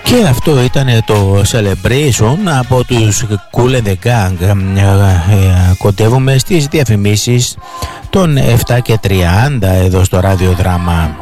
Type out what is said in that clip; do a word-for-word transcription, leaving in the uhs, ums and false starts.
Και αυτό ήταν το Celebration από τους Kool and the Gang. Κοντεύουμε στις διαφημίσεις των επτά και τριάντα εδώ στο ραδιοδράμα.